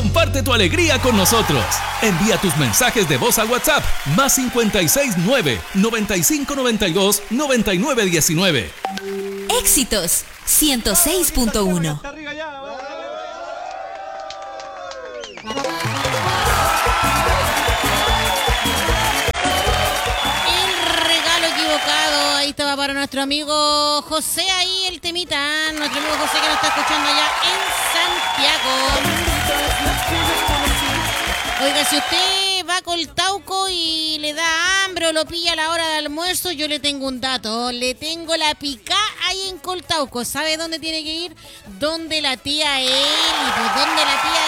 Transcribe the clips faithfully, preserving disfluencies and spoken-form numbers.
Comparte tu alegría con nosotros. Envía tus mensajes de voz al WhatsApp más cincuenta y seis nueve, noventa y cinco noventa y dos, noventa y nueve diecinueve. Éxitos ciento seis punto uno. Ahí estaba para nuestro amigo José, ahí el temita, nuestro amigo José que nos está escuchando allá en Santiago. Oiga, si usted va con el Tauco y le da hambre o lo pilla a la hora del almuerzo, yo le tengo un dato, le tengo la picá ahí en Coltauco. ¿Sabe dónde tiene que ir? Donde la tía Eli, pues donde la tía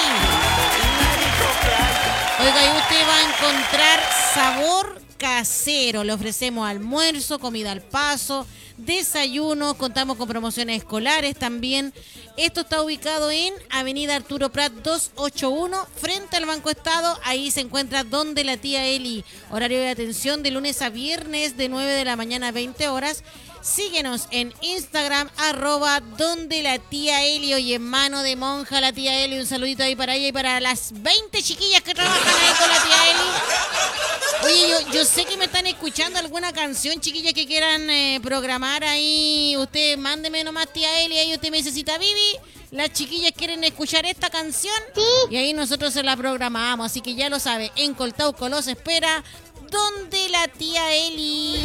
Eli. Oiga, y usted va a encontrar sabor casero. Le ofrecemos almuerzo, comida al paso, desayuno, contamos con promociones escolares también. Esto está ubicado en Avenida Arturo Prat doscientos ochenta y uno, frente al Banco Estado. Ahí se encuentra donde la tía Eli. Horario de atención de lunes a viernes de nueve de la mañana a veinte horas. Síguenos en Instagram, arroba donde la tía Eli. Oye, mano de monja la tía Eli. Un saludito ahí para ella y para las veinte chiquillas que trabajan ahí con la tía Eli. Oye, yo, yo sé que me están escuchando alguna canción, chiquillas, que quieran eh, programar ahí. Usted mándeme nomás, tía Eli, ahí usted me dice, cita Vivi, las chiquillas quieren escuchar esta canción. Sí. Y ahí nosotros se la programamos, así que ya lo sabe, en Coltauco los espera, donde la tía Eli.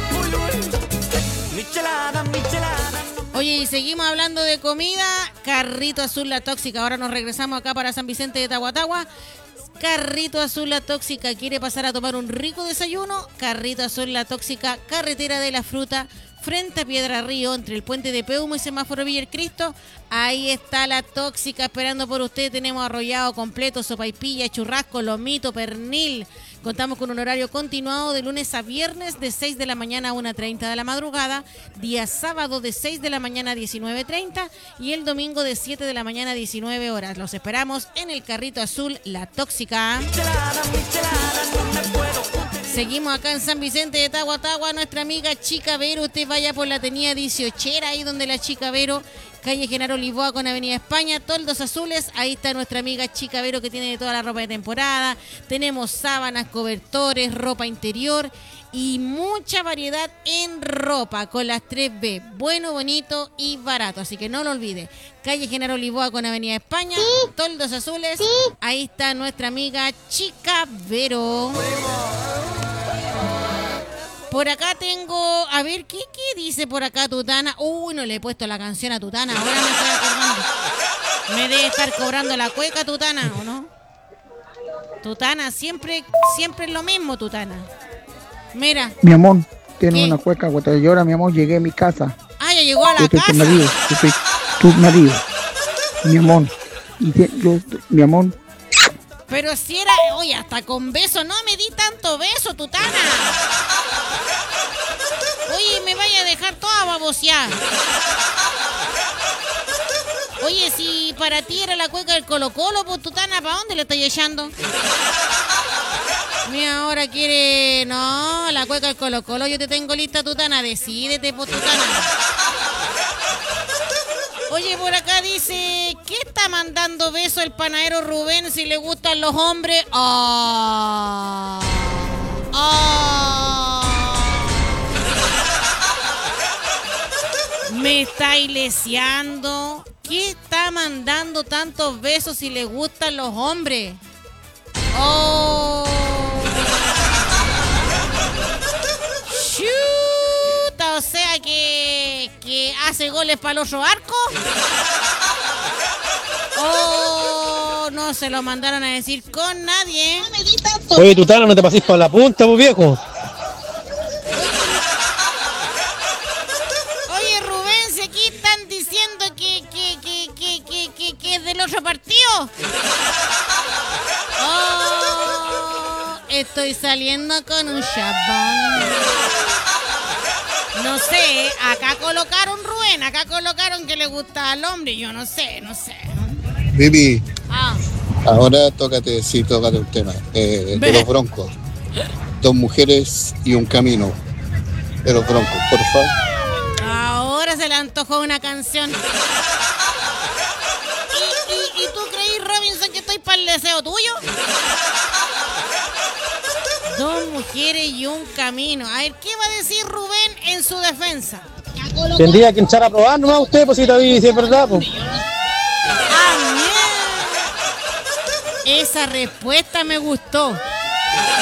Oye, y seguimos hablando de comida. Carrito Azul La Tóxica. Ahora nos regresamos acá para San Vicente de Tahuatahua. Carrito Azul La Tóxica. ¿Quiere pasar a tomar un rico desayuno? Carrito Azul La Tóxica, carretera de la fruta, frente a Piedra Río, entre el puente de Peumo y semáforo Villa El Cristo. Ahí está La Tóxica esperando por usted. Tenemos arrollado completo, sopaipilla, churrasco, lomito, pernil. Contamos con un horario continuado de lunes a viernes de seis de la mañana a una treinta de la madrugada, día sábado de seis de la mañana a diecinueve treinta y el domingo de siete de la mañana a diecinueve horas. Los esperamos en el Carrito Azul La Tóxica. Seguimos acá en San Vicente de Tahuatahua. Nuestra amiga Chica Vero, usted vaya por la avenida dieciochera, ahí donde la Chica Vero, calle Genaro Lisboa con Avenida España, toldos azules. Ahí está nuestra amiga Chica Vero, que tiene toda la ropa de temporada. Tenemos sábanas, cobertores, ropa interior y mucha variedad en ropa con las tres B, bueno, bonito y barato. Así que no lo olvide, calle Genaro Lisboa con Avenida España, ¿sí? Toldos azules, ¿sí? Ahí está nuestra amiga Chica Vero. Por acá tengo, a ver, ¿qué, qué dice por acá Tutana? Uy, no le he puesto la canción a Tutana, ahora me estoy acordando. Me debe estar cobrando la cueca Tutana, ¿o no? Tutana, siempre, siempre es lo mismo, Tutana. Mira. Mi amor, tiene ¿qué? Una cueca, cuando llora, mi amor, llegué a mi casa. Ah, ya llegó a la yo casa. Tu marido, yo soy tu marido, mi amor. Y te, yo, mi amor. Pero si era, oye, hasta con beso, no me di tanto beso, Tutana. Oye, me vaya a dejar toda baboseada. Oye, si para ti era la cueca del Colo Colo, pues Tutana, ¿para dónde le estás echando? Mira, ahora quiere, no, la cueca del Colo Colo, yo te tengo lista, Tutana, decídete, pues Tutana. Oye, por acá dice, ¿qué está mandando beso el panadero Rubén si le gustan los hombres? ¡Oh! ¡Oh! Me está ileseando. ¿Qué está mandando tantos besos si le gustan los hombres? ¡Oh! Chuta, o sea que, que hace goles para el otro arco. Oh, no se lo mandaron a decir con nadie. Oye, Tutana, no te pases por la punta, pues viejo. Oye, Rubén, si aquí están diciendo que, que, que, que, que, que, que es del otro partido. Oh, estoy saliendo con un chabón. No sé, acá colocaron Rubén, acá colocaron que le gusta al hombre, yo no sé, no sé. Vivi, ah. ahora tócate, sí, tócate un tema, eh, de los Broncos. Dos mujeres y un camino. De los Broncos, por favor. Ahora se le antojó una canción. ¿Y, y, y tú creí, Robinson, que estoy peo tuyo? Dos mujeres y un camino. A ver, ¿qué va a decir Rubén en su defensa? Tendría que entrar a probar nomás usted, pues si todavía si es verdad, pues. Ah, mierda. Esa respuesta me gustó.